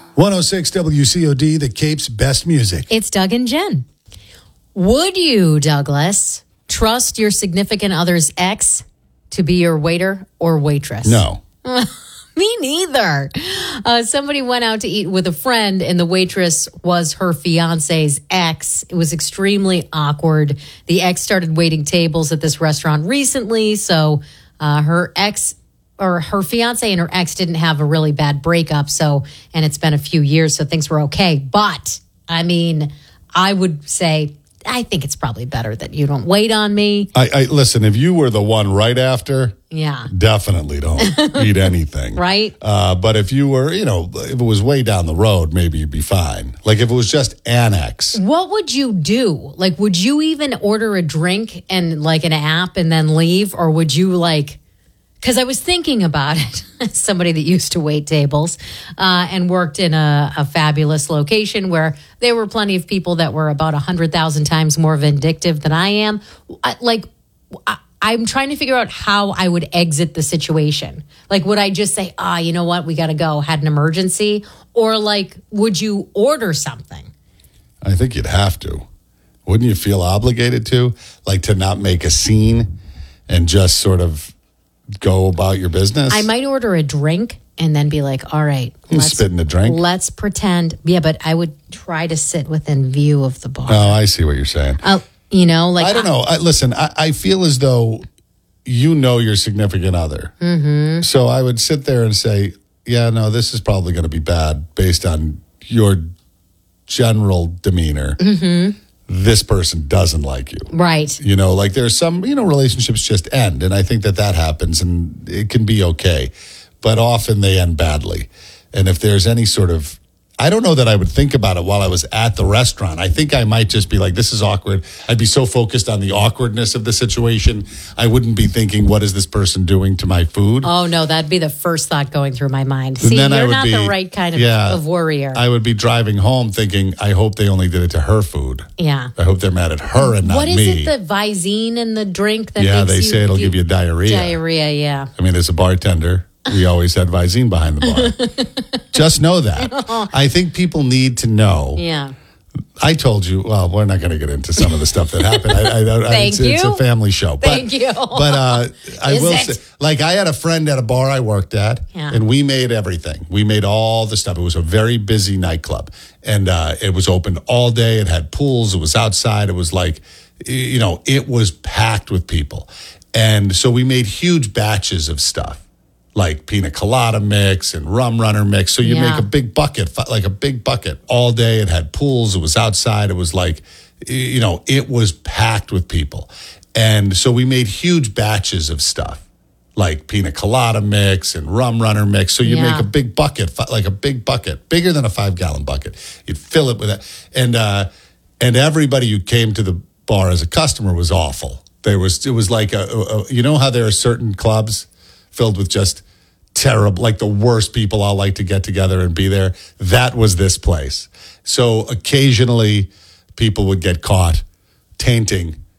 106 WCOD, the Cape's best music. It's Doug and Jen. Would you, Douglas, trust your significant other's ex to be your waiter or waitress? No. Me neither. Somebody went out to eat with a friend, and the waitress was her fiance's ex. It was extremely awkward. The ex started waiting tables at this restaurant recently, so her ex or her fiance and her ex didn't have a really bad breakup. So, and it's been a few years, so things were okay. But I mean, I would say, I think it's probably better that you don't wait on me. I listen, if you were the one right after, yeah, definitely don't eat anything. Right? But if you were, if it was way down the road, maybe you'd be fine. Like if it was just annex. What would you do? Like, would you even order a drink and like an app and then leave? Or would you because I was thinking about it, as somebody that used to wait tables and worked in a fabulous location where there were plenty of people that were about 100,000 times more vindictive than I am. I'm trying to figure out how I would exit the situation. Like, would I just say, you know what? We got to go. Had an emergency. Or would you order something? I think you'd have to. Wouldn't you feel obligated to? Like to not make a scene and just sort of go about your business? I might order a drink and then be like, all right. Spit in the drink? Let's pretend. Yeah, but I would try to sit within view of the bar. Oh, I see what you're saying. I don't know. Listen, I feel as though you know your significant other. Mm-hmm. So I would sit there and say, yeah, no, this is probably going to be bad based on your general demeanor. Mm-hmm. This person doesn't like you. Right. There's some, relationships just end. And I think that happens and it can be okay. But often they end badly. And if there's any sort of, I don't know that I would think about it while I was at the restaurant. I think I might just be like, this is awkward. I'd be so focused on the awkwardness of the situation. I wouldn't be thinking, what is this person doing to my food? Oh, no, that'd be the first thought going through my mind. See, you're not the right kind of warrior. I would be driving home thinking, I hope they only did it to her food. Yeah. I hope they're mad at her and not me. What is it, the Visine in the drink that makes they say it'll give you diarrhea. Diarrhea, yeah. I mean, there's a bartender. We always had Visine behind the bar. Just know that. I think people need to know. Yeah. I told you, well, we're not going to get into some of the stuff that happened. It's a family show. Thank you. But I will say, I had a friend at a bar I worked at, and we made everything. We made all the stuff. It was a very busy nightclub, and it was open all day. It had pools. It was outside. It was it was packed with people. And so we made huge batches of stuff. Like pina colada mix and rum runner mix. So you make a big bucket, all day. It had pools. It was outside. It was it was packed with people. And so we made huge batches of stuff like pina colada mix and rum runner mix. So you make a big bucket, bigger than a 5-gallon bucket. You'd fill it with that. And everybody who came to the bar as a customer was awful. It was like how there are certain clubs filled with just terrible, like the worst people all like to get together and be there. That was this place. So occasionally people would get caught tainting